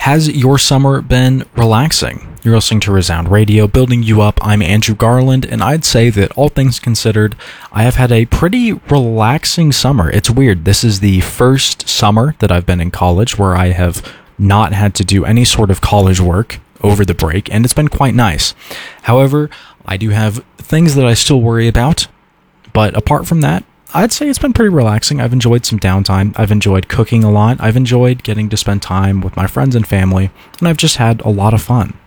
Has your summer been relaxing? You're listening to Resound Radio, building you up. I'm Andrew Garland, and I'd say that all things considered, I have had a pretty relaxing summer. It's weird. This is the first summer that I've been in college where I have not had to do any sort of college work over the break, and it's been quite nice. However, I do have things that I still worry about, but apart from that, I'd say it's been pretty relaxing. I've enjoyed some downtime. I've enjoyed cooking a lot. I've enjoyed getting to spend time with my friends and family, and I've just had a lot of fun.